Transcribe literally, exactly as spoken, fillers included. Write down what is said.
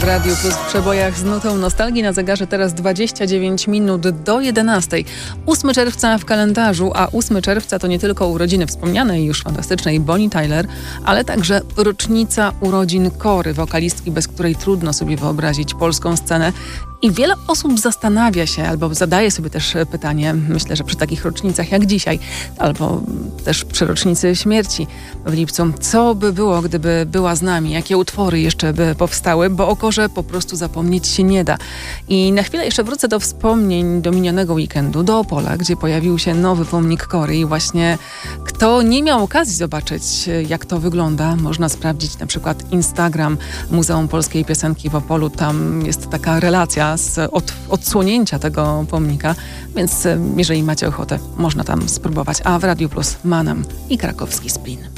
Radiu Plus w przebojach z nutą nostalgii. Na zegarze teraz dwadzieścia dziewięć minut do jedenastej. ósmego czerwca w kalendarzu, a ósmego czerwca to nie tylko urodziny wspomnianej już fantastycznej Bonnie Tyler, ale także rocznica urodzin Kory, wokalistki, bez której trudno sobie wyobrazić polską scenę. I wiele osób zastanawia się, albo zadaje sobie też pytanie, myślę, że przy takich rocznicach jak dzisiaj, albo też przy rocznicy śmierci w lipcu, co by było, gdyby była z nami, jakie utwory jeszcze by powstały, bo o Korze po prostu zapomnieć się nie da. I na chwilę jeszcze wrócę do wspomnień do minionego weekendu, do Opola, gdzie pojawił się nowy pomnik Kory i właśnie kto nie miał okazji zobaczyć, jak to wygląda, można sprawdzić na przykład Instagram Muzeum Polskiej Piosenki w Opolu, tam jest taka relacja z od, odsłonięcia tego pomnika, więc jeżeli macie ochotę, można tam spróbować. A w Radiu Plus Manam i krakowski Splin.